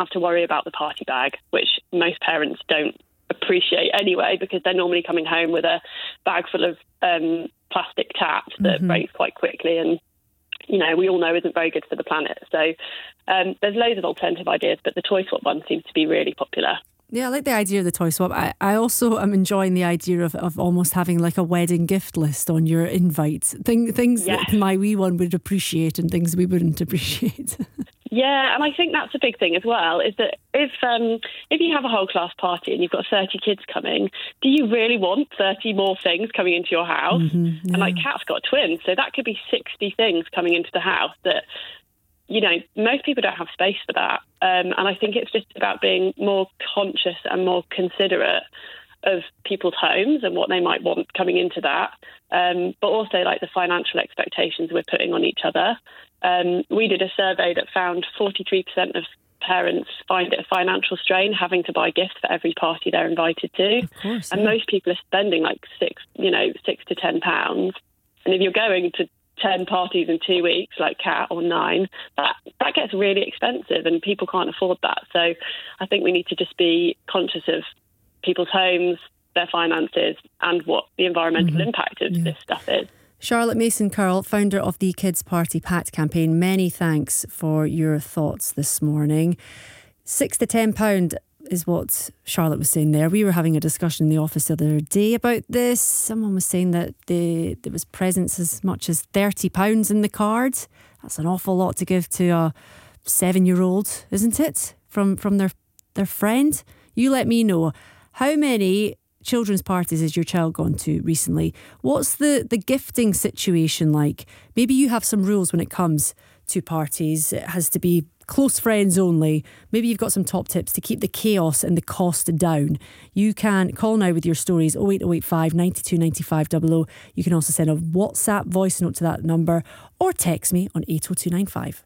have to worry about the party bag, which most parents don't appreciate anyway, because they're normally coming home with a bag full of plastic taps that breaks quite quickly, and we all know isn't very good for the planet. So there's loads of alternative ideas, but the toy swap one seems to be really popular. Yeah, I like the idea of the toy swap. I also am enjoying the idea of almost having like a wedding gift list on your invite. Things that my wee one would appreciate and things we wouldn't appreciate. Yeah, and I think that's a big thing as well, is that if you have a whole class party and you've got 30 kids coming, do you really want 30 more things coming into your house? And like Kat's got twins, so that could be 60 things coming into the house that, most people don't have space for that. And I think it's just about being more conscious and more considerate of people's homes and what they might want coming into that. But also like the financial expectations we're putting on each other. We did a survey that found 43% of parents find it a financial strain having to buy gifts for every party they're invited to. Of course, and most people are spending like £6 to £10. And if you're going to 10 parties in 2 weeks, like Kat, or 9, that gets really expensive and people can't afford that. So I think we need to just be conscious of people's homes, their finances, and what the environmental impact of this stuff is. Charlotte Mason-Curl, founder of the Kids Party Pact campaign, many thanks for your thoughts this morning. £6 to £10 is what Charlotte was saying there. We were having a discussion in the office the other day about this. Someone was saying that there was presents as much as £30 in the card. That's an awful lot to give to a 7-year-old, isn't it? From their friend. You let me know. How many children's parties has your child gone to recently? What's the gifting situation like? Maybe you have some rules when it comes to parties. It has to be close friends only. Maybe you've got some top tips to keep the chaos and the cost down. You can call now with your stories 08085 92 95 00. You can also send a WhatsApp voice note to that number or text me on 80295.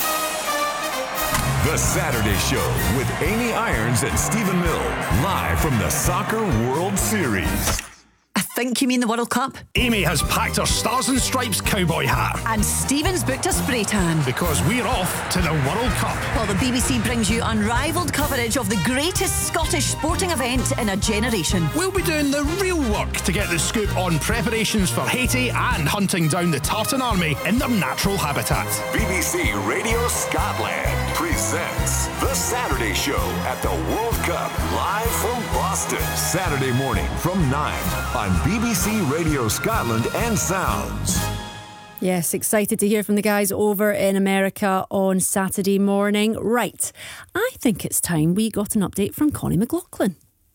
The Saturday Show with Amy Irons and Stephen Mill, live from the Soccer World Series. I think you mean the World Cup. Amy has packed her Stars and Stripes cowboy hat. And Stephen's booked a spray tan. Because we're off to the World Cup. While the BBC brings you unrivaled coverage of the greatest Scottish sporting event in a generation. We'll be doing the real work to get the scoop on preparations for Haiti and hunting down the Tartan Army in their natural habitat. BBC Radio Scotland presents The Saturday Show at the World Cup, live from Boston. Saturday morning from 9 on BBC Radio Scotland and Sounds. Yes, excited to hear from the guys over in America on Saturday morning. Right, I think it's time we got an update from Connie McLaughlin.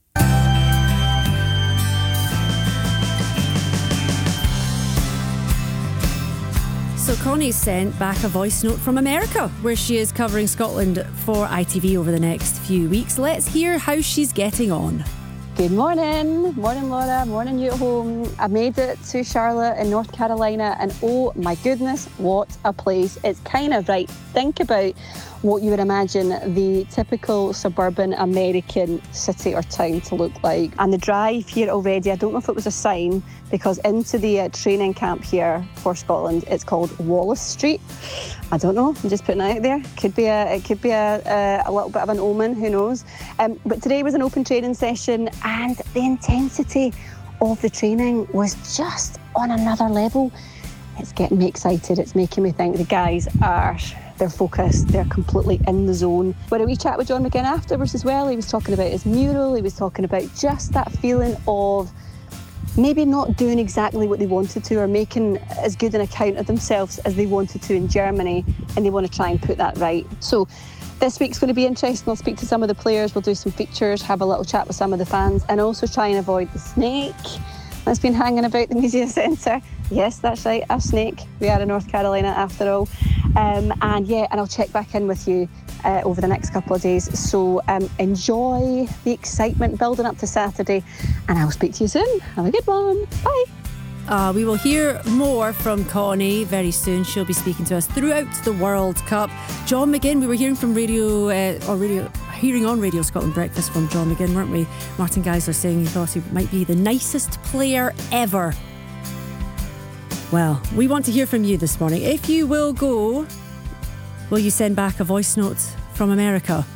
So Connie sent back a voice note from America, where she is covering Scotland for ITV over the next few weeks. Let's hear how she's getting on. Good morning. Morning, Laura. Morning, you at home. I made it to Charlotte in North Carolina, and oh my goodness, what a place. It's kind of like, think about what you would imagine the typical suburban American city or town to look like. And the drive here already, I don't know if it was a sign, because into the training camp here for Scotland, it's called Wallace Street. I don't know, I'm just putting it out there. It could be a little bit of an omen, who knows. But today was an open training session, and the intensity of the training was just on another level. It's getting me excited. It's making me think the guys they're focused, they're completely in the zone. We had a wee chat with John McGinn afterwards as well. He was talking about his mural, he was talking about just that feeling of maybe not doing exactly what they wanted to, or making as good an account of themselves as they wanted to in Germany, and they want to try and put that right. So this week's going to be interesting. I'll speak to some of the players, we'll do some features, have a little chat with some of the fans, and also try and avoid the snake that's been hanging about the media centre. Yes, that's right, a snake. We are in North Carolina after all. And I'll check back in with you over the next couple of days. So enjoy the excitement building up to Saturday, and I'll speak to you soon. Have a good one. Bye. We will hear more from Connie very soon. She'll be speaking to us throughout the World Cup. John McGinn, we were hearing from hearing on Radio Scotland Breakfast from John McGinn, weren't we? Martin Geisler saying he thought he might be the nicest player ever. Well, we want to hear from you this morning. If you will go, will you send back a voice note from America?